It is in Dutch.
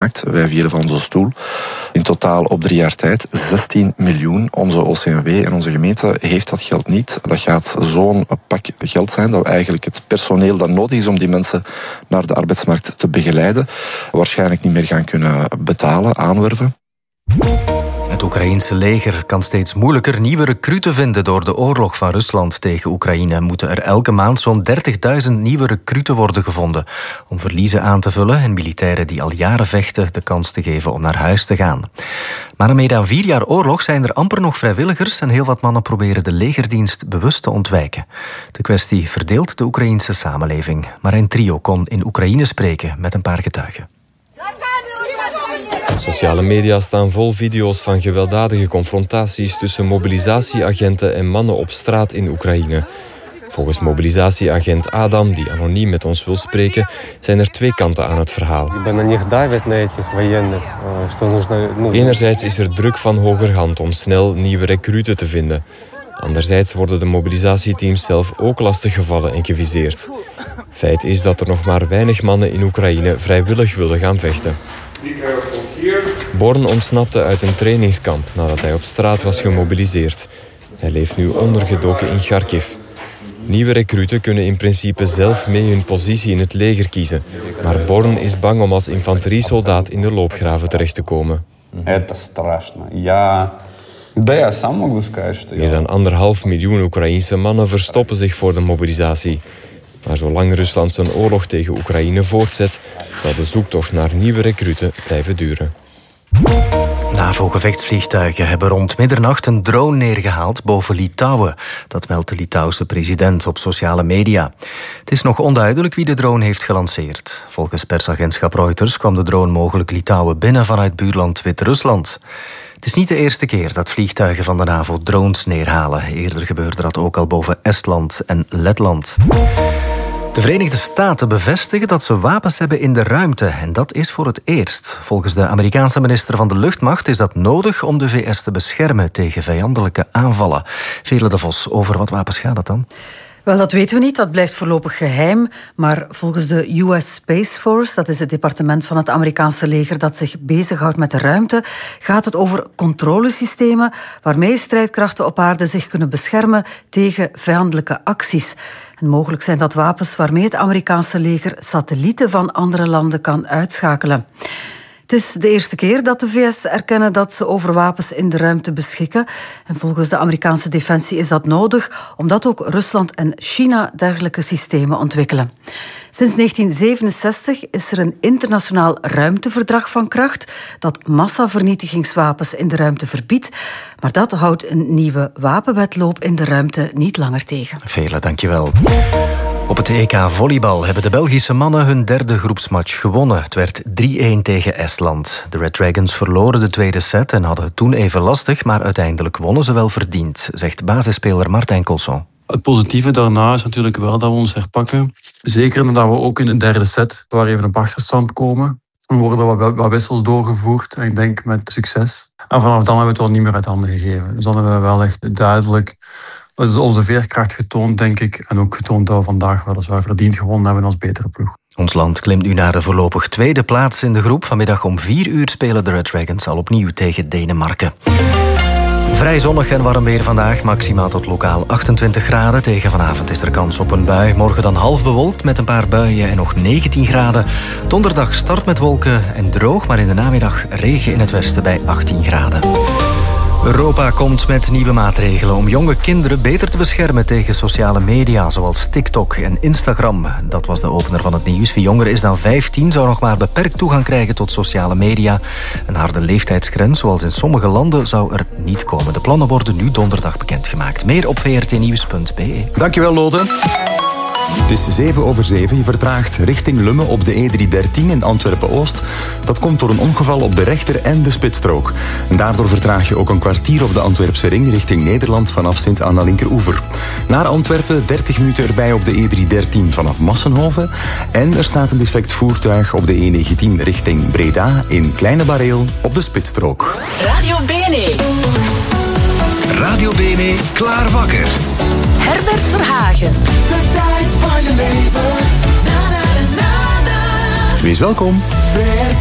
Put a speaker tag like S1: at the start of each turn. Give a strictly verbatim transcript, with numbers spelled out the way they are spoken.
S1: gemaakt. Wij vielen van onze stoel. In totaal op drie jaar tijd zestien miljoen. Onze O C M W en onze gemeente heeft dat geld niet. Dat gaat zo'n pak geld zijn dat we eigenlijk het personeel dat nodig is om die mensen naar de arbeidsmarkt te begeleiden, waarschijnlijk niet meer gaan kunnen betalen, aanwerven.
S2: Het Oekraïense leger kan steeds moeilijker nieuwe recruten vinden. Door de oorlog van Rusland tegen Oekraïne moeten er elke maand zo'n dertigduizend nieuwe recruten worden gevonden om verliezen aan te vullen en militairen die al jaren vechten de kans te geven om naar huis te gaan. Maar na meer dan vier jaar oorlog zijn er amper nog vrijwilligers en heel wat mannen proberen de legerdienst bewust te ontwijken. De kwestie verdeelt de Oekraïense samenleving. Marijn Trio kon in Oekraïne spreken met een paar getuigen.
S3: Sociale media staan vol video's van gewelddadige confrontaties tussen mobilisatieagenten en mannen op straat in Oekraïne. Volgens mobilisatieagent Adam, die anoniem met ons wil spreken, zijn er twee kanten aan het verhaal. Enerzijds is er druk van hogerhand om snel nieuwe recruten te vinden. Anderzijds worden de mobilisatieteams zelf ook lastiggevallen en geviseerd. Feit is dat er nog maar weinig mannen in Oekraïne vrijwillig willen gaan vechten. Born ontsnapte uit een trainingskamp nadat hij op straat was gemobiliseerd. Hij leeft nu ondergedoken in Kharkiv. Nieuwe recruten kunnen in principe zelf mee hun positie in het leger kiezen. Maar Born is bang om als infanteriesoldaat in de loopgraven terecht te komen. Meer dan anderhalf miljoen Oekraïense mannen verstoppen zich voor de mobilisatie. Maar zolang Rusland zijn oorlog tegen Oekraïne voortzet, zal de zoektocht naar nieuwe recruten blijven duren.
S2: NAVO-gevechtsvliegtuigen hebben rond middernacht een drone neergehaald boven Litouwen. Dat meldt de Litouwse president op sociale media. Het is nog onduidelijk wie de drone heeft gelanceerd. Volgens persagentschap Reuters kwam de drone mogelijk Litouwen binnen vanuit buurland Wit-Rusland. Het is niet de eerste keer dat vliegtuigen van de NAVO drones neerhalen. Eerder gebeurde dat ook al boven Estland en Letland. De Verenigde Staten bevestigen dat ze wapens hebben in de ruimte. En dat is voor het eerst. Volgens de Amerikaanse minister van de Luchtmacht is dat nodig om de V S te beschermen tegen vijandelijke aanvallen. Vele de Vos, over wat wapens gaat het dan?
S4: Wel, dat weten we niet. Dat blijft voorlopig geheim. Maar volgens de U S Space Force, dat is het departement van het Amerikaanse leger dat zich bezighoudt met de ruimte, gaat het over controlesystemen waarmee strijdkrachten op aarde zich kunnen beschermen tegen vijandelijke acties. En mogelijk zijn dat wapens waarmee het Amerikaanse leger satellieten van andere landen kan uitschakelen. Het is de eerste keer dat de V S erkennen dat ze over wapens in de ruimte beschikken. En volgens de Amerikaanse defensie is dat nodig, omdat ook Rusland en China dergelijke systemen ontwikkelen. Sinds negentien zevenenzestig is er een internationaal ruimteverdrag van kracht dat massavernietigingswapens in de ruimte verbiedt. Maar dat houdt een nieuwe wapenwetloop in de ruimte niet langer tegen.
S2: Vele, dankjewel. Op het E K volleybal hebben de Belgische mannen hun derde groepsmatch gewonnen. Het werd drie-een tegen Estland. De Red Dragons verloren de tweede set en hadden het toen even lastig, maar uiteindelijk wonnen ze wel verdiend, zegt basisspeler Martijn Colson.
S5: Het positieve daarna is natuurlijk wel dat we ons herpakken. Zeker nadat we ook in de derde set waar even op achterstand komen. Er worden wat, wat wissels doorgevoerd en ik denk met succes. En vanaf dan hebben we het wel niet meer uit handen gegeven. Dus dan hebben we wel echt duidelijk onze veerkracht getoond, denk ik. En ook getoond dat we vandaag weliswaar verdiend gewonnen hebben als betere ploeg.
S2: Ons land klimt nu naar de voorlopig tweede plaats in de groep. Vanmiddag om vier uur spelen de Red Dragons al opnieuw tegen Denemarken. Vrij zonnig en warm weer vandaag, maximaal tot lokaal achtentwintig graden. Tegen vanavond is er kans op een bui. Morgen dan half bewolkt met een paar buien en nog negentien graden. Donderdag start met wolken en droog, maar in de namiddag regen in het westen bij achttien graden. Europa komt met nieuwe maatregelen om jonge kinderen beter te beschermen tegen sociale media, zoals TikTok en Instagram. Dat was de opener van het nieuws. Wie jonger is dan vijftien zou nog maar beperkt toegang krijgen tot sociale media. Een harde leeftijdsgrens, zoals in sommige landen, zou er niet komen. De plannen worden nu donderdag bekendgemaakt. Meer op v r t nieuws punt b e.
S6: Dankjewel, Lotte. Het is zeven over zeven. Je vertraagt richting Lummen op de E driehonderddertien in Antwerpen-Oost. Dat komt door een ongeval op de rechter- en de spitsstrook. En daardoor vertraag je ook een kwartier op de Antwerpse ring richting Nederland vanaf Sint-Anna Linkeroever. Naar Antwerpen dertig minuten erbij op de E driehonderddertien vanaf Massenhoven. En er staat een defect voertuig op de E negentien richting Breda in Kleine Bareel op de spitsstrook.
S7: Radio Bene.
S8: Radio Bene, klaar wakker.
S7: Herbert Verhagen.
S8: De tijd van je leven. Na, na, na, na.
S6: Wees welkom.